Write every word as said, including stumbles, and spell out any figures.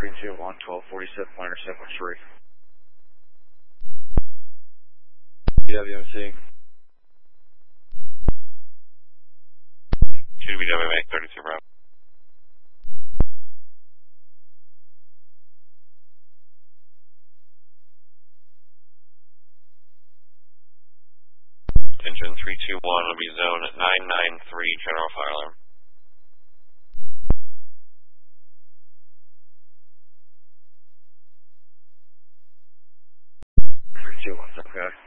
three two one, twelve forty-seven, point intercept with Sharif. B W M C. two B W M A, thirty-two Bravo. Engine three two one will be zone at nine nine three, general fire alarm. three two one, okay.